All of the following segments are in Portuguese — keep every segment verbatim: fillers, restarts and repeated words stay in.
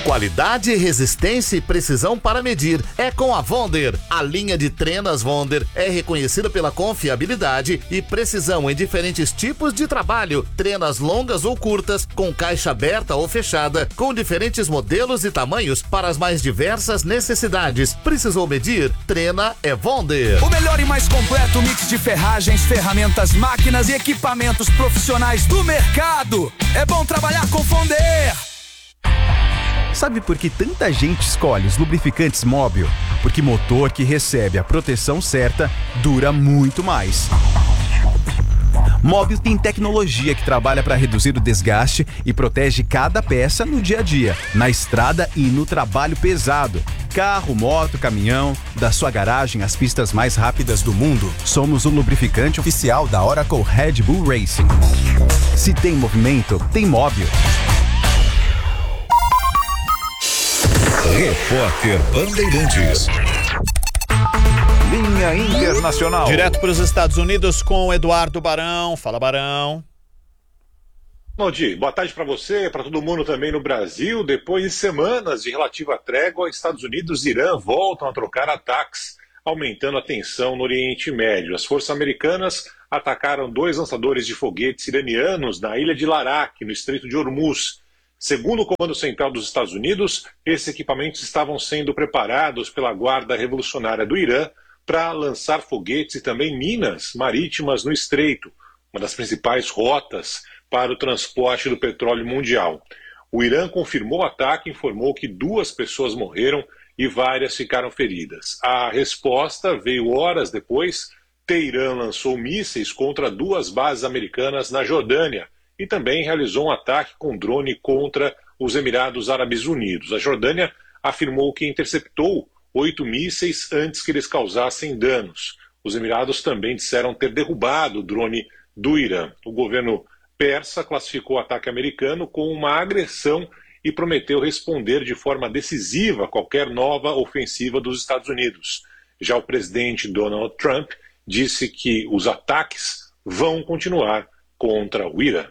Qualidade, resistência e precisão para medir é com a Wonder. A linha de trenas Wonder é reconhecida pela confiabilidade e precisão em diferentes tipos de trabalho. Trenas longas ou curtas, com caixa aberta ou fechada, com diferentes modelos e tamanhos para as mais diversas necessidades. Precisou medir? Trena é Wonder. O melhor e mais completo mix de ferragens, ferramentas, máquinas e equipamentos profissionais do mercado. É bom trabalhar com Wonder. Sabe por que tanta gente escolhe os lubrificantes Móbil? Porque motor que recebe a proteção certa dura muito mais. Móbil tem tecnologia que trabalha para reduzir o desgaste e protege cada peça no dia a dia, na estrada e no trabalho pesado. Carro, moto, caminhão, da sua garagem às pistas mais rápidas do mundo, somos o lubrificante oficial da Oracle Red Bull Racing. Se tem movimento, tem Móbil. Repórter Bandeirantes. Linha Internacional. Direto para os Estados Unidos com Eduardo Barão. Fala, Barão. Valdir, boa tarde para você, para todo mundo também no Brasil. Depois de semanas de relativa trégua, Estados Unidos e Irã voltam a trocar ataques, aumentando a tensão no Oriente Médio. As forças americanas atacaram dois lançadores de foguetes iranianos na ilha de Larak, no Estreito de Hormuz. Segundo o Comando Central dos Estados Unidos, esses equipamentos estavam sendo preparados pela Guarda Revolucionária do Irã para lançar foguetes e também minas marítimas no Estreito, uma das principais rotas para o transporte do petróleo mundial. O Irã confirmou o ataque e informou que duas pessoas morreram e várias ficaram feridas. A resposta veio horas depois. Teherã lançou mísseis contra duas bases americanas na Jordânia e também realizou um ataque com drone contra os Emirados Árabes Unidos. A Jordânia afirmou que interceptou oito mísseis antes que eles causassem danos. Os Emirados também disseram ter derrubado o drone do Irã. O governo persa classificou o ataque americano como uma agressão e prometeu responder de forma decisiva a qualquer nova ofensiva dos Estados Unidos. Já o presidente Donald Trump disse que os ataques vão continuar contra o Irã.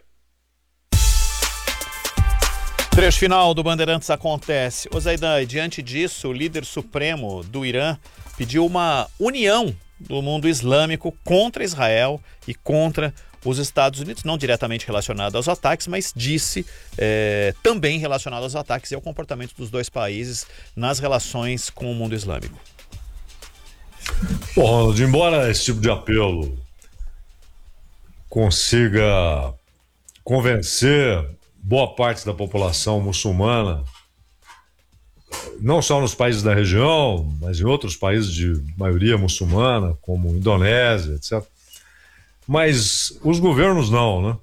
Trecho final do Bandeirantes acontece. Ô Zaidan, diante disso, o líder supremo do Irã pediu uma união do mundo islâmico contra Israel e contra os Estados Unidos, não diretamente relacionado aos ataques, mas disse é, também relacionado aos ataques e ao comportamento dos dois países nas relações com o mundo islâmico. Bom, Ronald, embora esse tipo de apelo consiga convencer boa parte da população muçulmana, não só nos países da região, mas em outros países de maioria muçulmana, como Indonésia, etcétera. Mas os governos não, né?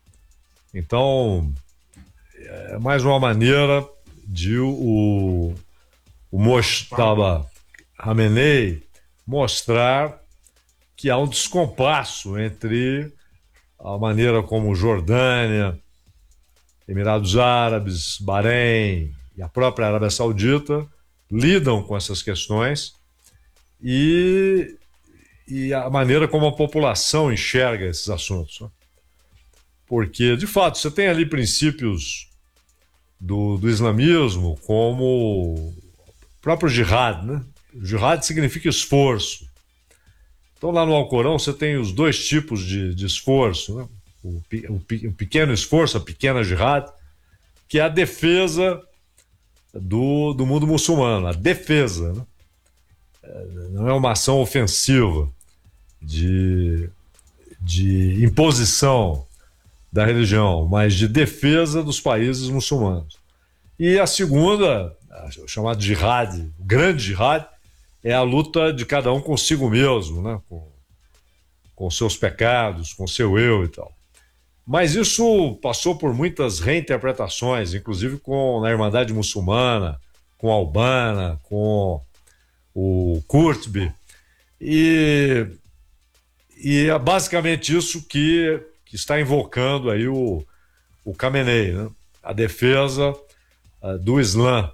Então, é mais uma maneira de o, o Mojtaba Khamenei mostrar que há um descompasso entre a maneira como Jordânia, Emirados Árabes, Bahrein e a própria Arábia Saudita lidam com essas questões e, e a maneira como a população enxerga esses assuntos. Né? Porque, de fato, você tem ali princípios do, do islamismo como o próprio jihad, né? Jihad significa esforço. Então, lá no Alcorão, você tem os dois tipos de, de esforço, né? O, o, o pequeno esforço, a pequena jihad, que é a defesa do, do mundo muçulmano, a defesa, né? Não é uma ação ofensiva de, de imposição da religião, mas de defesa dos países muçulmanos. E a segunda, o chamado jihad, o grande jihad, é a luta de cada um consigo mesmo, né? com, com seus pecados, com seu eu e tal. Mas isso passou por muitas reinterpretações, inclusive com na Irmandade Muçulmana, com a Albana, com o Qurtubi. E, e é basicamente isso que, que está invocando aí o, o Khamenei, né? A defesa uh, do Islã.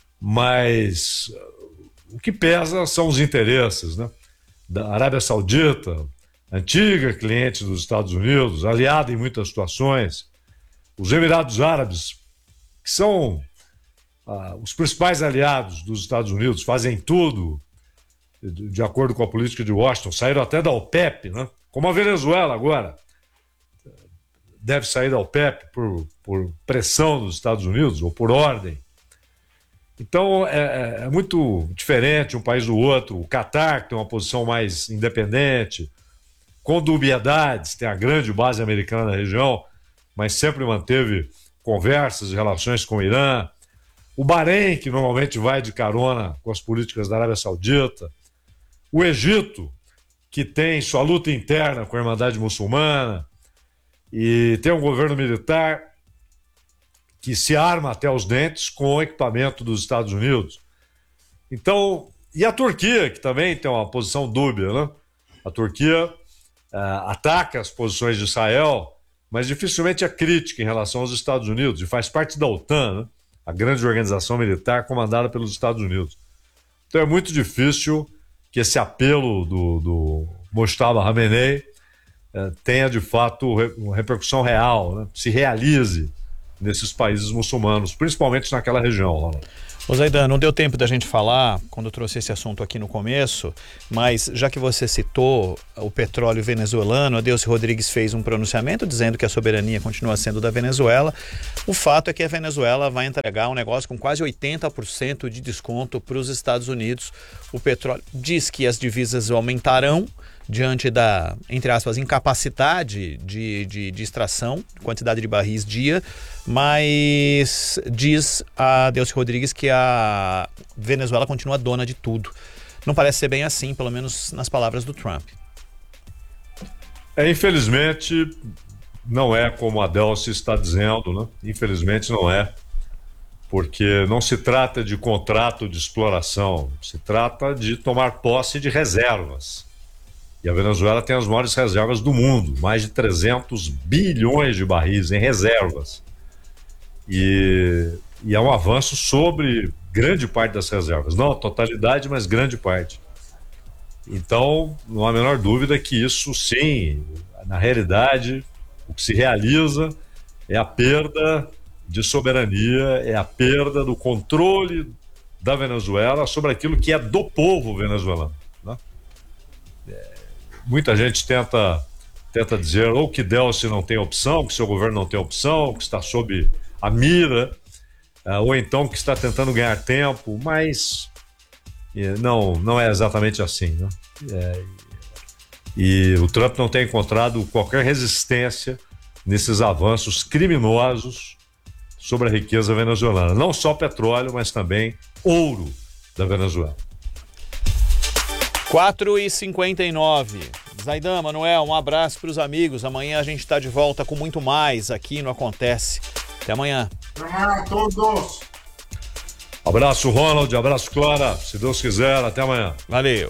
Mas uh, o que pesa são os interesses, né? Da Arábia Saudita, antiga cliente dos Estados Unidos, aliada em muitas situações, os Emirados Árabes, que são ah, os principais aliados dos Estados Unidos fazem tudo de, de acordo com a política de Washington, saíram até da OPEP, né? Como a Venezuela agora deve sair da OPEP por, por pressão dos Estados Unidos ou por ordem. Então é, é muito diferente um país do outro. O Catar, que tem uma posição mais independente, com dubiedades, tem a grande base americana na região, mas sempre manteve conversas e relações com o Irã. O Bahrein, que normalmente vai de carona com as políticas da Arábia Saudita. O Egito, que tem sua luta interna com a Irmandade Muçulmana e tem um governo militar que se arma até os dentes com o equipamento dos Estados Unidos. Então, e a Turquia, que também tem uma posição dúbia, né? A Turquia uh, ataca as posições de Israel, mas dificilmente é crítica em relação aos Estados Unidos, e faz parte da OTAN, né? A grande organização militar comandada pelos Estados Unidos. Então é muito difícil que esse apelo do, do Mojtaba Khamenei uh, tenha, de fato, uma repercussão real, né? Se realize nesses países muçulmanos, principalmente naquela região, Ronald. Ô Zaidan, não deu tempo da gente falar quando eu trouxe esse assunto aqui no começo, mas já que você citou o petróleo venezuelano, a Delcy Rodrigues fez um pronunciamento dizendo que a soberania continua sendo da Venezuela. O fato é que a Venezuela vai entregar um negócio com quase oitenta por cento de desconto para os Estados Unidos. O petróleo diz que as divisas aumentarão diante da, entre aspas, incapacidade de, de, de extração, quantidade de barris dia, mas diz a Delcy Rodrigues que a Venezuela continua dona de tudo. Não parece ser bem assim, pelo menos nas palavras do Trump. É, infelizmente, não é como a Delcy está dizendo, né? Infelizmente não é, porque não se trata de contrato de exploração, se trata de tomar posse de reservas. E a Venezuela tem as maiores reservas do mundo, mais de trezentos bilhões de barris em reservas. E, e é um avanço sobre grande parte das reservas. Não a totalidade, mas grande parte. Então, não há a menor dúvida que isso, sim, na realidade, o que se realiza é a perda de soberania, é a perda do controle da Venezuela sobre aquilo que é do povo venezuelano, né? É, muita gente tenta, tenta dizer ou que Delcy não tem opção, que seu governo não tem opção, que está sob a mira, ou então que está tentando ganhar tempo, mas não, não é exatamente assim, né? É, e o Trump não tem encontrado qualquer resistência nesses avanços criminosos sobre a riqueza venezuelana. Não só petróleo, mas também ouro da Venezuela. quatro e cinquenta e nove. Zaidan, Manuel, um abraço para os amigos. Amanhã a gente está de volta com muito mais aqui no Acontece. Até amanhã. Até amanhã a todos. Abraço, Ronald. Abraço, Clara. Se Deus quiser, até amanhã. Valeu.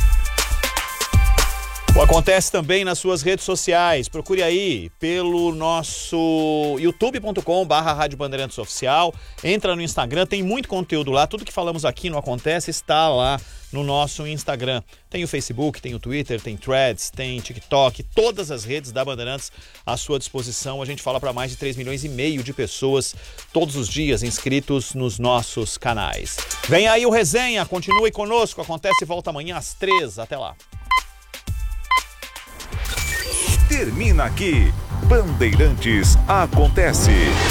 O Acontece também nas suas redes sociais. Procure aí pelo nosso youtube ponto com barra Rádio Bandeirantes Oficial. Entra no Instagram, tem muito conteúdo lá. Tudo que falamos aqui no Acontece está lá no nosso Instagram. Tem o Facebook, tem o Twitter, tem Threads, tem TikTok, todas as redes da Bandeirantes à sua disposição. A gente fala para mais de três milhões e meio de pessoas todos os dias inscritos nos nossos canais. Vem aí o Resenha, continue conosco. Acontece e volta amanhã às três. Até lá. Termina aqui. Bandeirantes Acontece.